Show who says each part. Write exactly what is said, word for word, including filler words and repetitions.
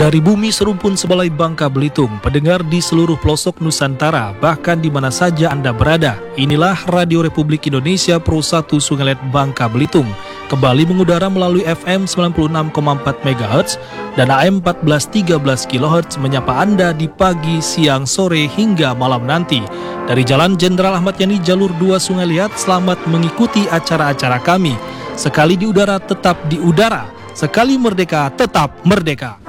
Speaker 1: Dari bumi serumpun Sebalai Bangka Belitung, pendengar di seluruh pelosok Nusantara, bahkan di mana saja Anda berada, inilah Radio Republik Indonesia Pro satu Sungai Liat Bangka Belitung, kembali mengudara melalui F M sembilan puluh enam koma empat megahertz dan A M empat belas tiga belas kilohertz menyapa Anda di pagi, siang, sore, hingga malam nanti. Dari Jalan Jenderal Ahmad Yani Jalur dua Sungai Liat, selamat mengikuti acara-acara kami. Sekali di udara, tetap di udara. Sekali merdeka, tetap merdeka.